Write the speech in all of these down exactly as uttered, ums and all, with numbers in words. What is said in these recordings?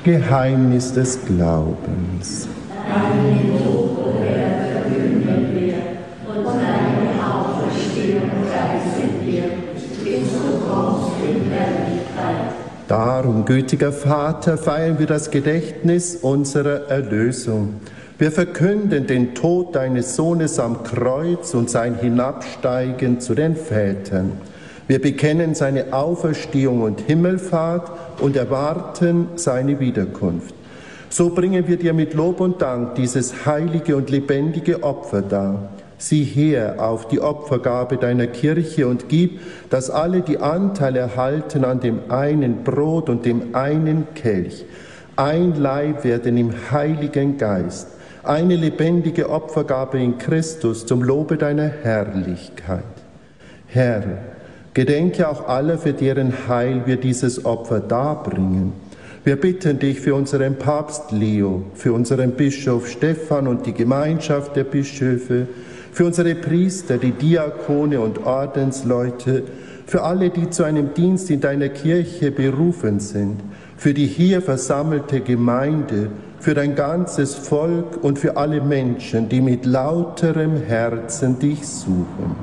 Geheimnis des Glaubens. Deinen Tod, o Herr, verkünden wir, und deine Auferstehung preisen wir, bis du kommst in Herrlichkeit. Darum, gütiger Vater, feiern wir das Gedächtnis unserer Erlösung. Wir verkünden den Tod deines Sohnes am Kreuz und sein Hinabsteigen zu den Vätern. Wir bekennen seine Auferstehung und Himmelfahrt und erwarten seine Wiederkunft. So bringen wir dir mit Lob und Dank dieses heilige und lebendige Opfer dar. Sieh her auf die Opfergabe deiner Kirche und gib, dass alle, die Anteil erhalten an dem einen Brot und dem einen Kelch, ein Leib werden im Heiligen Geist, eine lebendige Opfergabe in Christus zum Lobe deiner Herrlichkeit. Herr, gedenke auch aller, für deren Heil wir dieses Opfer darbringen. Wir bitten dich für unseren Papst Leo, für unseren Bischof Stephan und die Gemeinschaft der Bischöfe, für unsere Priester, die Diakone und Ordensleute, für alle, die zu einem Dienst in deiner Kirche berufen sind, für die hier versammelte Gemeinde, für dein ganzes Volk und für alle Menschen, die mit lauterem Herzen dich suchen.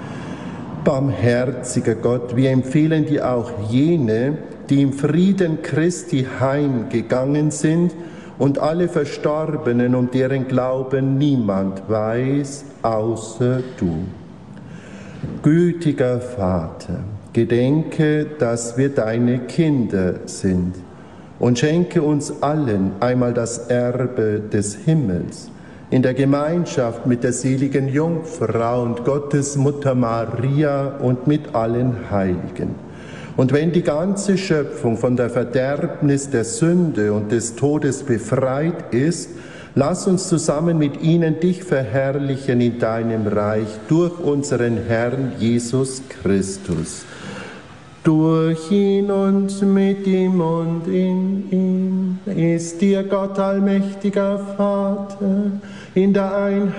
Barmherziger Gott, wir empfehlen dir auch jene, die im Frieden Christi heimgegangen sind, und alle Verstorbenen, um deren Glauben niemand weiß, außer du. Gütiger Vater, gedenke, dass wir deine Kinder sind, und schenke uns allen einmal das Erbe des Himmels, in der Gemeinschaft mit der seligen Jungfrau und Gottes Mutter Maria und mit allen Heiligen. Und wenn die ganze Schöpfung von der Verderbnis der Sünde und des Todes befreit ist, lass uns zusammen mit ihnen dich verherrlichen in deinem Reich durch unseren Herrn Jesus Christus. Durch ihn und mit ihm und in ihm ist dir Gott allmächtiger Vater in der Einheit